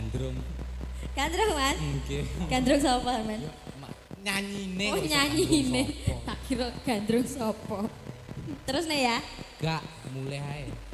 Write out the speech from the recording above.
gandrung. Gandrung, Man? Nggih. Gandrung sapa, Man? Nyanyine. Oh, nyanyine. Tak kira gandrung sapa. Terus nih ya. Gak mulai ae.